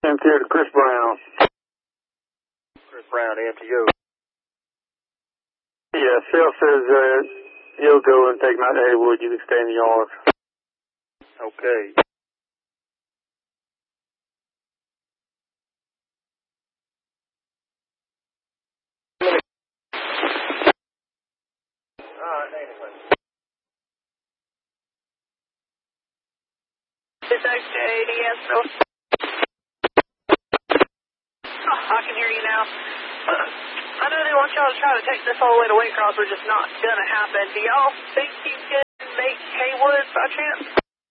MTO to Chris Brown. Chris Brown, MTO. Yeah, Phil says he'll go and take him out to Haywood. You can stay in the yard. Okay. Anyway. This extra ADS, so. Oh, I can hear you now. I know they want y'all to try to take this all the way to Waycross, which is not gonna happen. Do y'all think you can make Haywood by chance?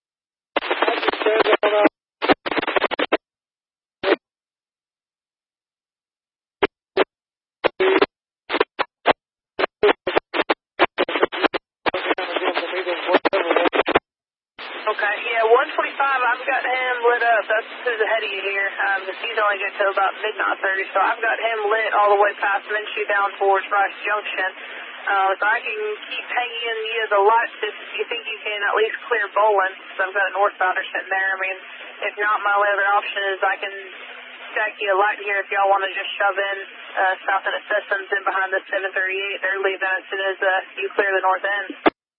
Okay, yeah, 125, I've got him lit up. That's who's ahead of you here. He's only good till about midnight 30, so I've got him lit all the way past Minshew down towards Rice Junction. So I can keep hanging you the lights if you think you can at least clear Bolin, so I've got a northbounder sitting there. I mean, if not, my only other option is I can stack you a light here if y'all want to just shove in South End Systems in behind the 738. They're leaving as soon as you clear the north end.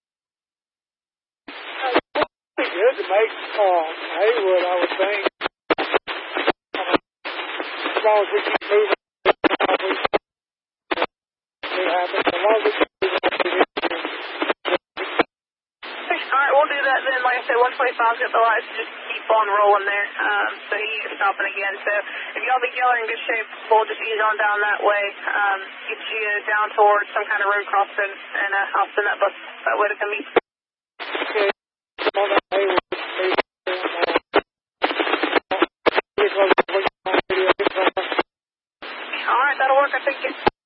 Good to make Haywood, I would think. As long as we keep moving, we happen. As long as we keep moving, alright, we'll do that then. Like I said, 125's got the lights, just keep on rolling there. So he ain't stopping again. So if y'all think y'all are in good shape, we'll just ease on down that way, get you down towards some kind of road crossing, and I'll send that bus that way to come meet. okay. Alright, that'll work, I think.